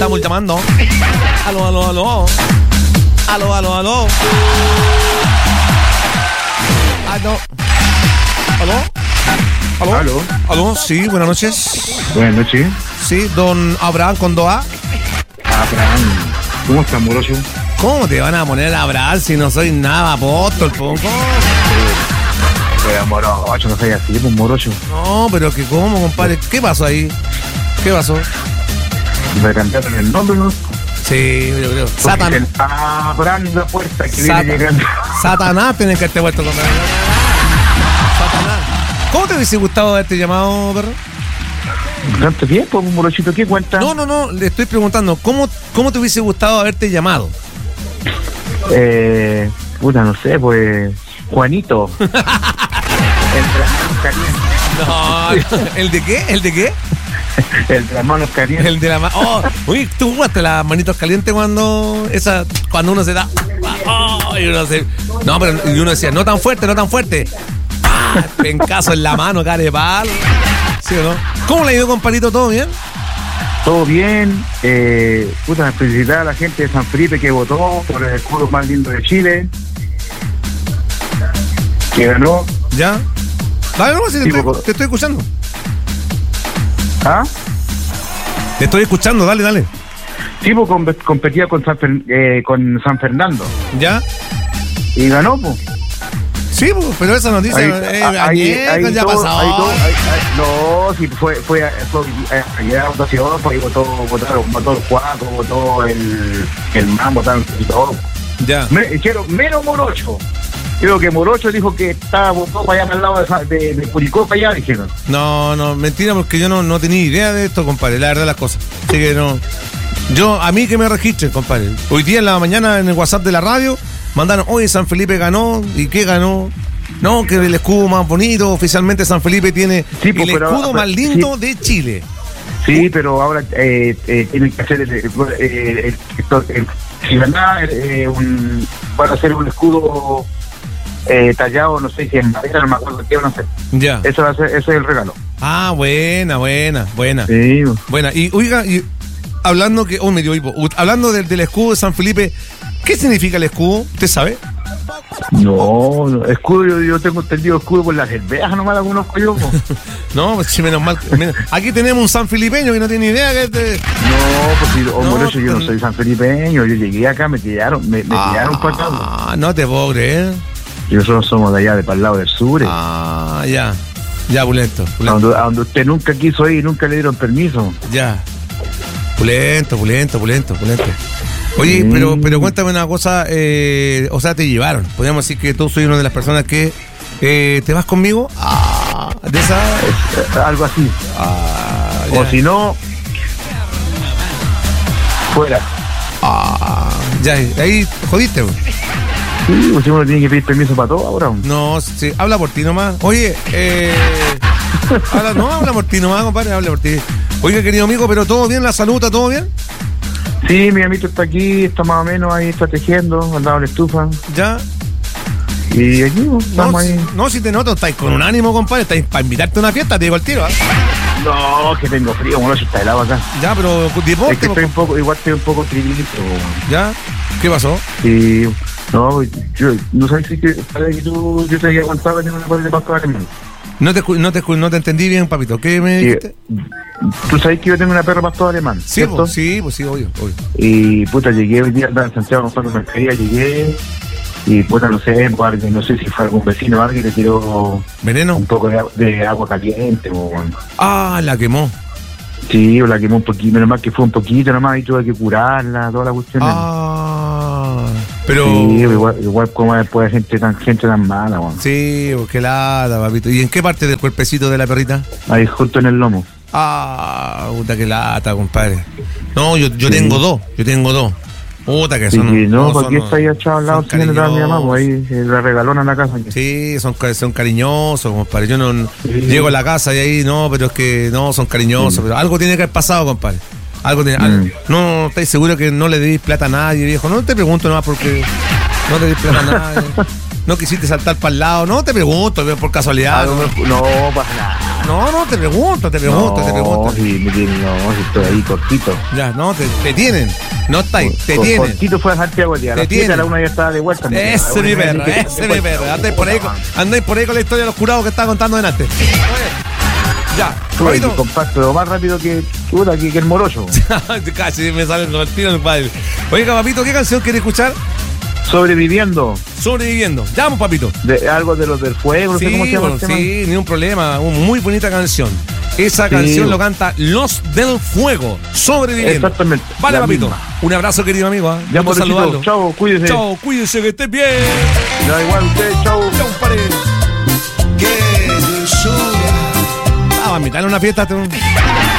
estamos llamando. Aló, aló, aló. Aló, aló, aló. Aló. ¿Aló? ¿Aló? ¿Aló? ¿Aló? Sí, buenas noches. Buenas noches. Sí, don Abraham con 2A. Abraham, ¿cómo estás, morocho? ¿Cómo te van a poner a Abraham si no soy nada apóstol, po? Pero morocho, no soy así, pues morocho. No, pero que cómo, compadre. ¿Qué pasó ahí? ¿Qué pasó? Me cambiaron el nombre, ¿no? Sí, yo creo. Satanás. Abraham la puerta que viene llegando. Satanás tiene que estar puesto con Satanás. ¿Cómo te hubiese gustado haberte llamado, perro? ¿Tanto tiempo, morochito? ¿Qué cuenta? No, le estoy preguntando, ¿cómo te hubiese gustado haberte llamado? Puta, no sé, pues... Juanito. No, ¿el de qué? ¿El de qué? El de las manos calientes. El de la mano. Oh, uy, ¿tú jugaste las manitos calientes cuando uno se da? Oh, y uno se... No, pero y uno decía, no tan fuerte, no tan fuerte. ¡Ah! Pencazo en la mano, cara de palo. ¿Sí o no? ¿Cómo le ha ido, compadrito? ¿Todo bien? Todo bien. Puta, felicitar a la gente de San Felipe que votó por el escudo más lindo de Chile. Que ganó. ¿Ya? Dale, no, si te estoy escuchando. ¿Ah? Te estoy escuchando, dale. Sí, pues competía con San Fernando. ¿Ya? Y ganó, pues. Sí, pues, pero esa noticia ahí ya ha pasado. No, sí, fue ayer la votación, pues ahí votaron los cuatro, votó el man, votaron y todo. Ya. Menos Morocho. Creo que Morocho dijo que votó para allá al lado de Curicó, para allá, dijeron. No, mentira, porque yo no tenía idea de esto, compadre, la verdad las cosas. Así que no. A mí que me registren, compadre. Hoy día en la mañana en el WhatsApp de la radio mandaron, oye, San Felipe ganó. ¿Y qué ganó? No, que el escudo más bonito. Oficialmente San Felipe tiene el escudo más lindo de Chile. Sí, pero ahora tienen que hacer si verdad van a hacer un escudo tallado, no sé si en madera, no me acuerdo qué van a hacer. Ya. Ese es el regalo. Ah, buena. Sí. Buena. Y oiga, hablando hablando del escudo de San Felipe, ¿qué significa el escudo? ¿Usted sabe? No, escudo, yo tengo entendido escudo por las cervezas, nomás la conozco yo. No, pues sí, menos mal. Aquí tenemos un sanfilipeño que no tiene idea que No, pues yo no soy sanfilipeño, yo llegué acá, me tiraron para acá. Ah, no te puedo creer. Y nosotros somos de allá, de para el lado del sur. Ah, ya, pulento. A donde usted nunca quiso ir y nunca le dieron permiso. Ya, pulento. Oye, pero cuéntame una cosa, o sea, te llevaron. Podríamos decir que tú soy una de las personas que te vas conmigo. De esa... algo así. O si no, fuera. Ya, ahí jodiste. Sí, pues uno tiene que pedir permiso para todo ahora. No, sí, habla por ti nomás. Oye, habla por ti nomás, compadre, habla por ti. Oiga, querido amigo, pero ¿todo bien? ¿La salud? ¿Está todo bien? Sí, mi amito está aquí, está más o menos ahí, está tejiendo, al lado de la estufa. ¿Ya? Y aquí, estamos ahí. No, si te noto, estáis con un ánimo, compadre, estáis para invitarte a una fiesta, te digo el tiro, ¿eh? No, que tengo frío, bueno, si está helado acá. Ya, pero deporte. Es que estoy un poco triste. ¿Ya? ¿Qué pasó? Y no, yo no sé si yo te había contado que tengo una parte de pastor alemán. No te entendí bien, papito. ¿Qué me dijiste? Tú sabes que yo tengo una perra pastor alemán, sí, ¿cierto? Sí, obvio. Y puta, llegué hoy día en Santiago comprando mercadería, llegué y puta, no sé si fue algún vecino o alguien le tiró veneno, un poco de agua caliente la quemó. Sí, la quemó un poquito, menos mal que fue un poquito nomás y tuve que curarla, toda la cuestión. Pero sí, igual como después gente tan mala, Sí, qué lata, papito. ¿Y en qué parte del cuerpecito de la perrita? Ahí justo en el lomo. Puta, qué lata, compadre. No, yo tengo dos. Puta, que son... Sí, porque está ahí echado al lado de mi mamá, pues ahí la regalona en la casa. Sí, son cariñosos, compadre. Yo no llego a la casa y ahí, pero es que no, son cariñosos. Pero algo tiene que haber pasado, compadre. Algo tiene... No, ¿estáis seguro que no le debís plata a nadie, viejo? No te pregunto nomás porque no le debís plata a nadie. no quisiste saltar para el lado. No, te pregunto, por casualidad. No pasa nada. No, te pregunto. Sí, estoy ahí cortito. Ya, no, te tienen. No estáis, te tienen. Cortito fue a Santiago el día. Te tienen. A la 1 ya estaba de vuelta. Ese es mi perro. Andáis por ahí con la historia de los curados que estaba contando delante. Ya, papito. Compacto, más rápido que el morocho. Casi me sale el tiro, padre. Oiga, papito, ¿qué canción quiere escuchar? Sobreviviendo. Ya, vamos, papito. Algo de los del fuego, no sé cómo se llama el tema. Sí, ni un problema. Muy bonita canción. Esa canción lo canta Los del Fuego. Sobreviviendo. Exactamente. Vale, papito. Misma. Un abrazo, querido amigo. Ya por saludarlo. Chao, cuídese. Chao, cuídese, que estés bien. Da igual usted, chao. Chao, pare. Qué dulzura. A mitad de una fiesta.